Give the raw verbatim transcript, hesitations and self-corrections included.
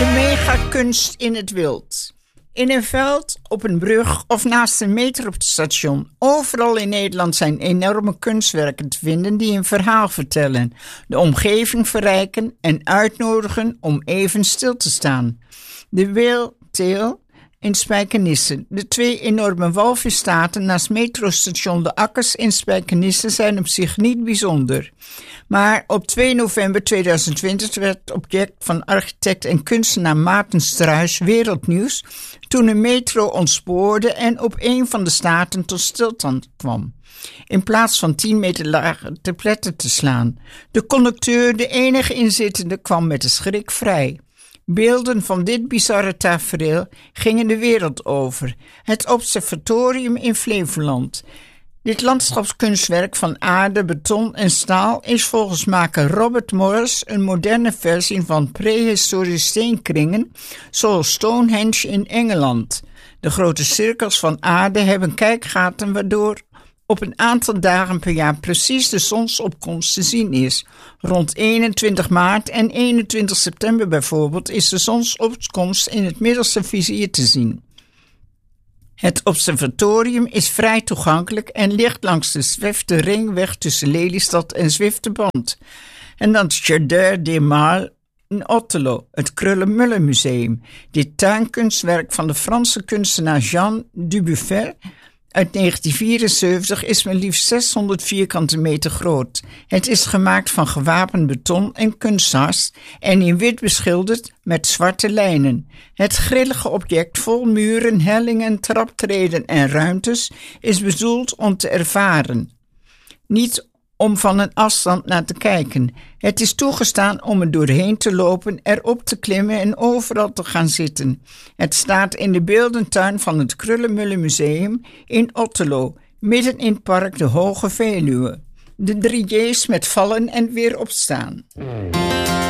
De megakunst in het wild. In een veld, op een brug of naast een metrostation. Overal in Nederland zijn enorme kunstwerken te vinden die een verhaal vertellen, de omgeving verrijken en uitnodigen om even stil te staan. De Whale-Tail in Spijkenisse. De twee enorme walvisstaten naast metrostation De Akkers in Spijkenisse zijn op zich niet bijzonder. Maar op twee november tweeduizend twintig werd het object van architect en kunstenaar Maarten Struijs wereldnieuws toen een metro ontspoorde en op een van de staten tot stilstand kwam, in plaats van tien meter lager te pletten te slaan. De conducteur, de enige inzittende, kwam met de schrik vrij. Beelden van dit bizarre tafereel gingen de wereld over. Het observatorium in Flevoland. Dit landschapskunstwerk van aarde, beton en staal is volgens maker Robert Morris een moderne versie van prehistorische steenkringen zoals Stonehenge in Engeland. De grote cirkels van aarde hebben kijkgaten waardoor op een aantal dagen per jaar precies de zonsopkomst te zien is. Rond eenentwintig maart en eenentwintig september bijvoorbeeld is de zonsopkomst in het middelste vizier te zien. Het observatorium is vrij toegankelijk en ligt langs de Zwifte Ringweg tussen Lelystad en Zwifterband. En dan het Jardin des Mâles in Otterlo, het Kröller-Müller Museum. Dit tuinkunstwerk van de Franse kunstenaar Jean Dubuffet uit negentien vierenzeventig is maar liefst zeshonderd vierkante meter groot. Het is gemaakt van gewapend beton en kunsthars en in wit beschilderd met zwarte lijnen. Het grillige object vol muren, hellingen, traptreden en ruimtes is bedoeld om te ervaren, niet om van een afstand naar te kijken. Het is toegestaan om er doorheen te lopen, erop te klimmen en overal te gaan zitten. Het staat in de beeldentuin van het Kröller-Müller Museum in Otterlo, midden in het park de Hoge Veluwe. De drie J's met vallen en weer opstaan.